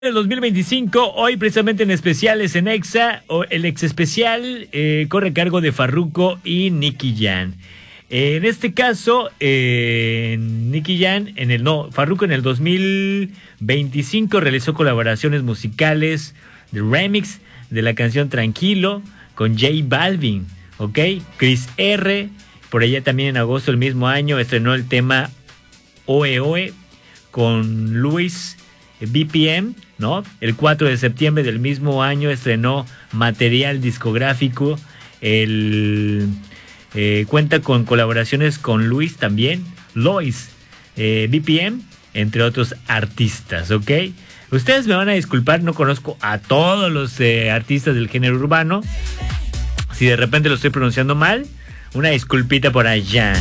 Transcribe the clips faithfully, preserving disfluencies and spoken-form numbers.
El dos mil veinticinco, hoy precisamente en especiales en Exa, o el ex especial eh, corre a cargo de Farruko y Nicky Jam. Eh, en este caso, eh, Nicky Jam, en el no, Farruko en el dos mil veinticinco realizó colaboraciones musicales de remix de la canción Tranquilo con J Balvin, ¿ok? Chris R, por allá también en agosto del mismo año estrenó el tema Oe Oe con Luis B P M, ¿no? El cuatro de septiembre del mismo año estrenó material discográfico. El eh, cuenta con colaboraciones con Luis también, Lois, eh, B P M, entre otros artistas, ¿ok? Ustedes me van a disculpar, no conozco a todos los eh, artistas del género urbano. Si de repente lo estoy pronunciando mal, una disculpita por allá.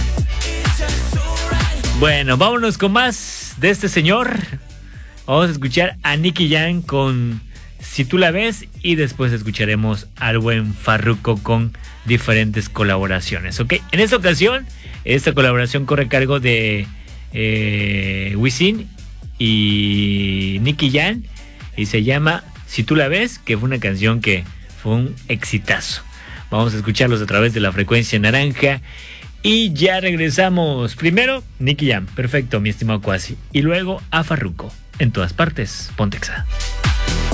Bueno, vámonos con más de este señor. Vamos a escuchar a Nicky Jam con Si tú la ves y después escucharemos al buen Farruko con diferentes colaboraciones, ¿ok? En esta ocasión, esta colaboración corre a cargo de eh, Wisin y Nicky Jam y se llama Si tú la ves, que fue una canción que fue un exitazo. Vamos a escucharlos a través de la frecuencia naranja y ya regresamos. Primero, Nicky Jam, perfecto, mi estimado Kwasi, y luego a Farruko. En todas partes, Ponte Exa.